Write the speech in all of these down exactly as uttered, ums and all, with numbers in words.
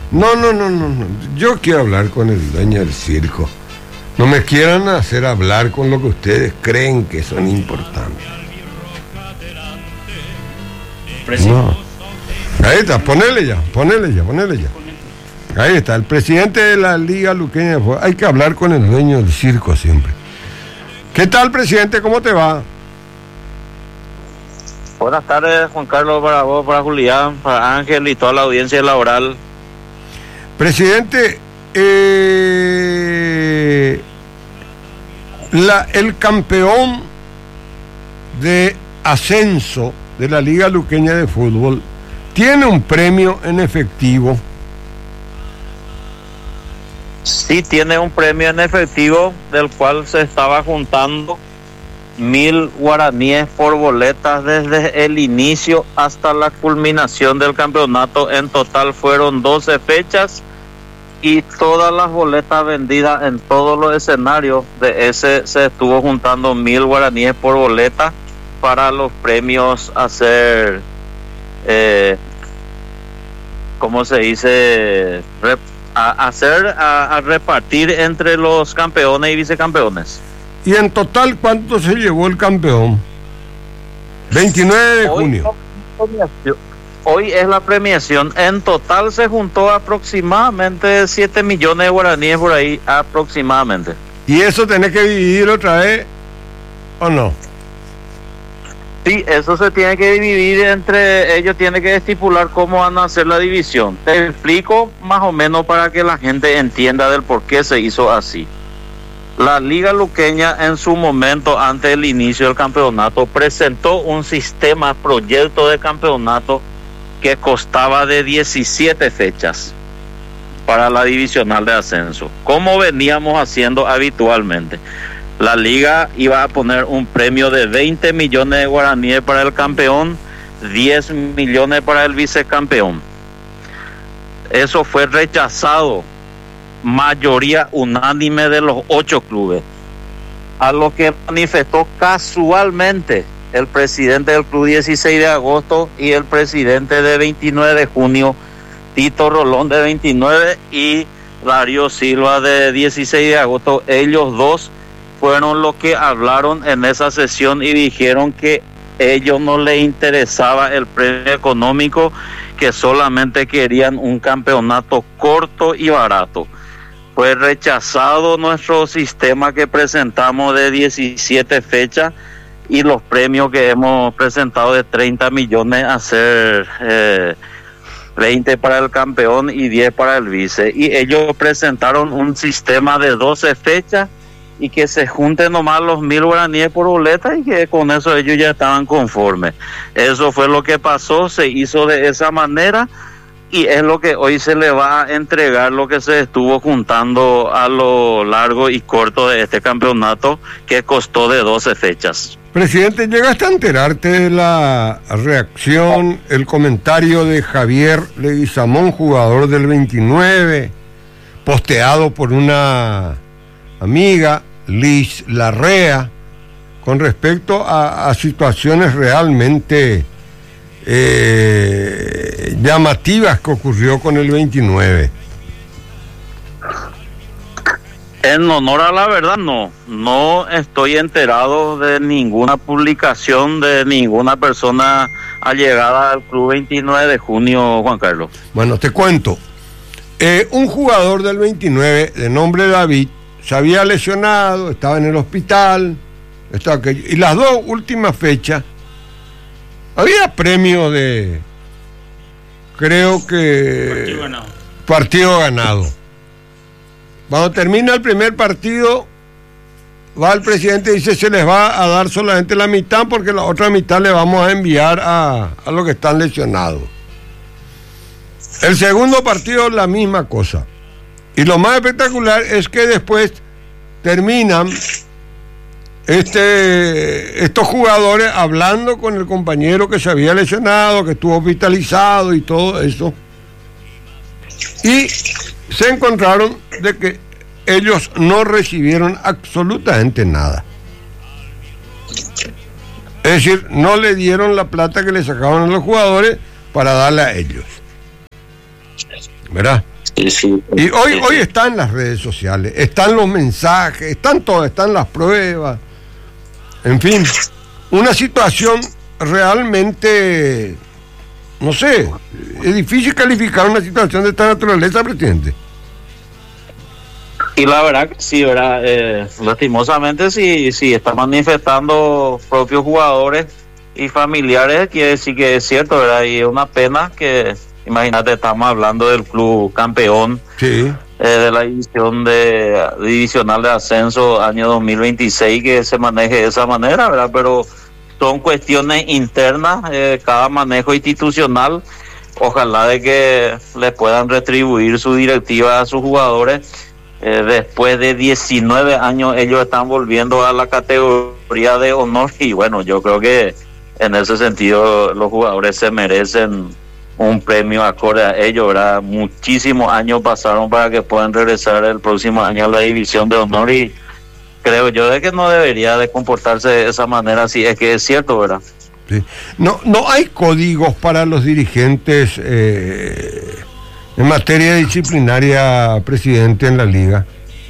No, no, no, no, no. Yo quiero hablar con el dueño del circo. No me quieran hacer hablar con lo que ustedes creen que son importantes. No. Ahí está, ponele ya, ponele ya, ponele ya. Ahí está, el presidente de la Liga Luqueña. Hay que hablar con el dueño del circo siempre. ¿Qué tal, presidente? ¿Cómo te va? Buenas tardes, Juan Carlos, para vos, para Julián, para Ángel y toda la audiencia laboral. Presidente, eh, la, el campeón de ascenso de la Liga Luqueña de Fútbol tiene un premio en efectivo. Sí, tiene un premio en efectivo del cual se estaba juntando mil guaraníes por boletas desde el inicio hasta la culminación del campeonato. En total fueron doce fechas y todas las boletas vendidas en todos los escenarios de ese se estuvo juntando mil guaraníes por boleta para los premios a ser, eh, ¿cómo se dice? Rep, a hacer, a, a repartir entre los campeones y vicecampeones. ¿Y en total cuánto se llevó el campeón? veintinueve de junio. Hoy es la premiación. En total se juntó aproximadamente siete millones de guaraníes por ahí, aproximadamente. ¿Y eso tenés que dividir otra vez o no? Sí, eso se tiene que dividir entre ellos, tiene que estipular cómo van a hacer la división. Te explico más o menos para que la gente entienda del por qué se hizo así. La Liga Luqueña en su momento, antes del inicio del campeonato, presentó un sistema, proyecto de campeonato que constaba de diecisiete fechas para la divisional de ascenso, como veníamos haciendo habitualmente. La liga iba a poner un premio de veinte millones de guaraníes para el campeón, diez millones para el vicecampeón. Eso fue rechazado, mayoría unánime de los ocho clubes, a lo que manifestó casualmente el presidente del club dieciséis de agosto y el presidente de veintinueve de junio, Tito Rolón de veintinueve y Darío Silva de dieciséis de agosto. Ellos dos fueron los que hablaron en esa sesión y dijeron que a ellos no les interesaba el premio económico, que solamente querían un campeonato corto y barato. Fue rechazado nuestro sistema que presentamos de diecisiete fechas y los premios que hemos presentado de treinta millones a ser eh, veinte para el campeón y diez para el vice. Y ellos presentaron un sistema de doce fechas y que se junten nomás los mil guaraníes por boleta y que con eso ellos ya estaban conformes. Eso fue lo que pasó, se hizo de esa manera. Y es lo que hoy se le va a entregar, lo que se estuvo juntando a lo largo y corto de este campeonato, que costó de doce fechas. Presidente, ¿llegaste a enterarte de la reacción, el comentario de Javier Leguizamón, jugador del veintinueve, posteado por una amiga, Liz Larrea, con respecto a, a situaciones realmente Eh, llamativas que ocurrió con el veintinueve? En honor a la verdad, no, no estoy enterado de ninguna publicación de ninguna persona allegada al club veintinueve de junio, Juan Carlos. Bueno, te cuento, eh, un jugador del veintinueve de nombre David se había lesionado, estaba en el hospital, estaba que, y las dos últimas fechas había premio de, creo que... Partido ganado. Partido ganado. Cuando termina el primer partido, va el presidente y dice, se les va a dar solamente la mitad porque la otra mitad le vamos a enviar a, a los que están lesionados. El segundo partido, la misma cosa. Y lo más espectacular es que después terminan Este, estos jugadores hablando con el compañero que se había lesionado, que estuvo hospitalizado y todo eso, y se encontraron de que ellos no recibieron absolutamente nada. Es decir, no le dieron la plata que le sacaban a los jugadores para darle a ellos, ¿verdad? Sí, sí. Y hoy, Sí, hoy sí. está en las redes sociales, están los mensajes, están todas, están las pruebas. En fin, una situación realmente, no sé, es difícil calificar una situación de esta naturaleza, presidente. Y la verdad que sí, ¿verdad? Eh, lastimosamente sí, sí están manifestando propios jugadores y familiares, quiere decir que es cierto, ¿verdad? Y es una pena que, imagínate, estamos hablando del club campeón Sí. eh, de la división de divisional de ascenso año dos mil veintiséis, que se maneje de esa manera, ¿verdad? Pero son cuestiones internas, eh, cada manejo institucional, ojalá de que les puedan retribuir su directiva a sus jugadores. Eh, después de diecinueve años ellos están volviendo a la categoría de honor y bueno, yo creo que en ese sentido los jugadores se merecen un premio acorde a ellos, ¿verdad? Muchísimos años pasaron para que puedan regresar el próximo año a la división de honor y creo yo de que no debería de comportarse de esa manera, si es que es cierto, ¿verdad? Sí. No, no hay códigos para los dirigentes eh, en materia disciplinaria, presidente, en la liga.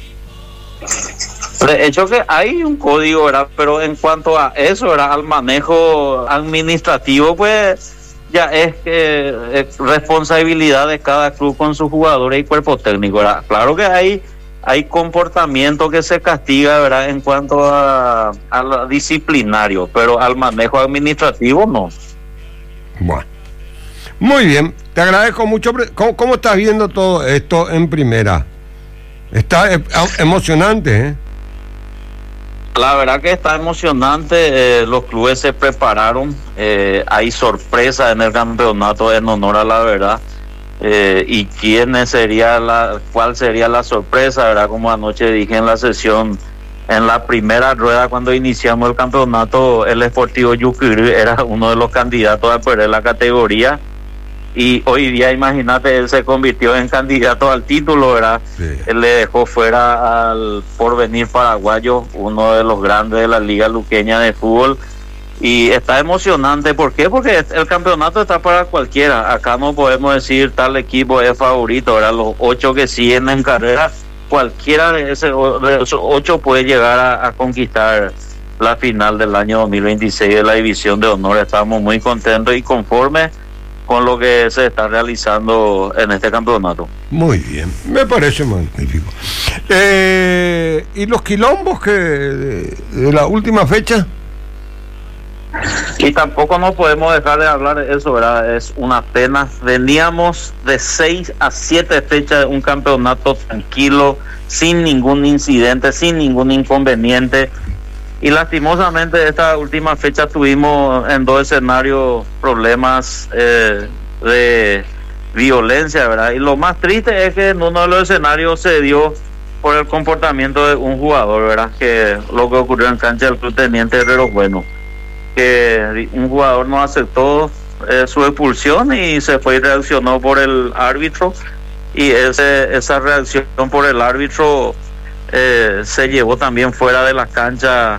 De hecho que hay un código, ¿verdad? Pero en cuanto a eso, ¿verdad? Al manejo administrativo, pues ya es que es responsabilidad de cada club con sus jugadores y cuerpo técnico, ¿verdad? Claro que hay hay comportamiento que se castiga, ¿verdad? En cuanto a, a lo disciplinario, pero al manejo administrativo no. Bueno, muy bien, te agradezco mucho. ¿Cómo, cómo estás viendo todo esto en primera? Está eh, emocionante, ¿eh? La verdad que está emocionante, eh, los clubes se prepararon, eh, hay sorpresa en el campeonato en honor a la verdad, eh, y quién sería la, cuál sería la sorpresa, ¿verdad? Como anoche dije en la sesión, en la primera rueda cuando iniciamos el campeonato, el Sportivo Yucurí era uno de los candidatos a perder la categoría. Y hoy día, imagínate, él se convirtió en candidato al título, ¿verdad? Sí. Él le dejó fuera al Porvenir Paraguayo, uno de los grandes de la Liga Luqueña de Fútbol. Y está emocionante, ¿por qué? Porque el campeonato está para cualquiera. Acá no podemos decir tal equipo es favorito, ¿verdad? Los ocho que siguen en carrera, cualquiera de, ese, de esos ocho puede llegar a, a conquistar la final del año dos mil veintiséis de la División de Honor. Estamos muy contentos y conformes con lo que se está realizando en este campeonato. Muy bien, me parece magnífico. Eh, ¿Y los quilombos que de, de la última fecha? Y tampoco no podemos dejar de hablar de eso, ¿verdad? Es una pena. Veníamos de seis a siete fechas de un campeonato tranquilo, sin ningún incidente, sin ningún inconveniente. Y lastimosamente esta última fecha tuvimos en dos escenarios problemas eh, de violencia, ¿verdad? Y lo más triste es que en uno de los escenarios se dio por el comportamiento de un jugador, ¿verdad? Que lo que ocurrió en cancha del Club Teniente Herrero Bueno, que un jugador no aceptó eh, su expulsión y se fue y reaccionó por el árbitro, y ese esa reacción por el árbitro eh, se llevó también fuera de la cancha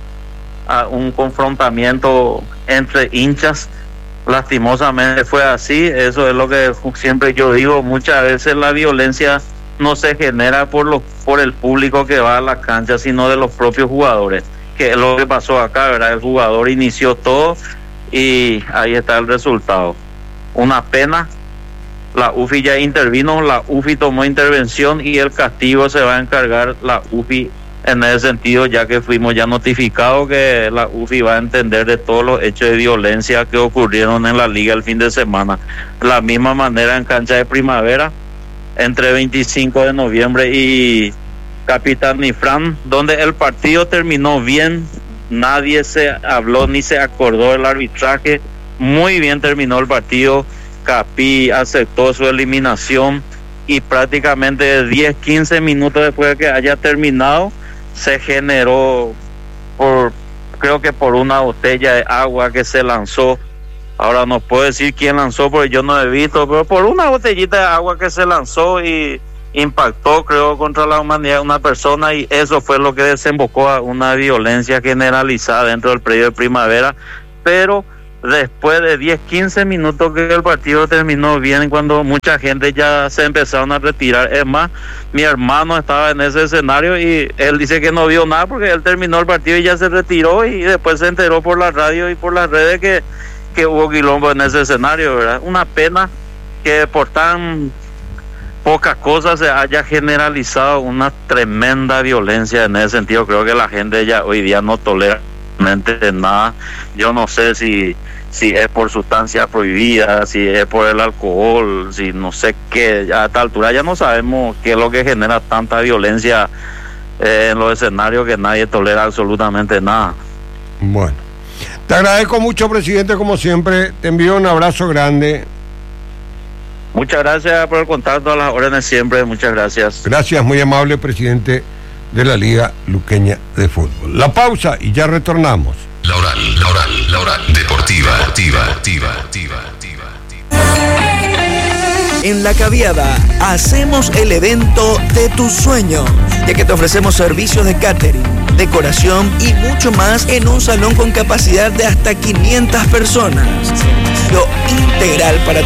a un confrontamiento entre hinchas. Lastimosamente fue así. Eso es lo que siempre yo digo, muchas veces la violencia no se genera por los por el público que va a la cancha, sino de los propios jugadores, que es lo que pasó acá, ¿verdad? El jugador inició todo y ahí está el resultado. Una pena. La U F I ya intervino, la U F I tomó intervención y el castigo se va a encargar la U F I en ese sentido, ya que fuimos ya notificados que la U F I va a entender de todos los hechos de violencia que ocurrieron en la liga el fin de semana. De la misma manera en cancha de Primavera, entre veinticinco de noviembre y Capitán Nifran, donde el partido terminó bien, nadie se habló ni se acordó del arbitraje, muy bien terminó el partido. Capi aceptó su eliminación y prácticamente diez, quince minutos después de que haya terminado se generó, por creo que por una botella de agua que se lanzó. Ahora no puedo decir quién lanzó porque yo no he visto, pero por una botellita de agua que se lanzó y impactó, creo, contra la humanidad de una persona, y eso fue lo que desembocó a una violencia generalizada dentro del predio de Primavera. Pero después de diez, quince minutos que el partido terminó bien, cuando mucha gente ya se empezaron a retirar. Es más, mi hermano estaba en ese escenario y él dice que no vio nada porque él terminó el partido y ya se retiró, y después se enteró por la radio y por las redes que, que hubo quilombo en ese escenario, ¿verdad? Una pena que por tan pocas cosas se haya generalizado una tremenda violencia en ese sentido. Creo que la gente ya hoy día no tolera nada. Yo no sé si si es por sustancias prohibidas, si es por el alcohol, si no sé qué. A esta altura ya no sabemos qué es lo que genera tanta violencia eh, en los escenarios, que nadie tolera absolutamente nada. Bueno, te agradezco mucho, presidente, como siempre. Te envío un abrazo grande. Muchas gracias por el contacto, a las órdenes siempre. Muchas gracias. Gracias, muy amable, presidente de la Liga Luqueña de Fútbol. La pausa y ya retornamos. La Oral, la Oral, la Oral Deportiva, deportiva, deportiva, deportiva, deportiva. En La Caviada hacemos el evento de tus sueños, ya que te ofrecemos servicios de catering, decoración y mucho más en un salón con capacidad de hasta quinientas personas. Servicio integral para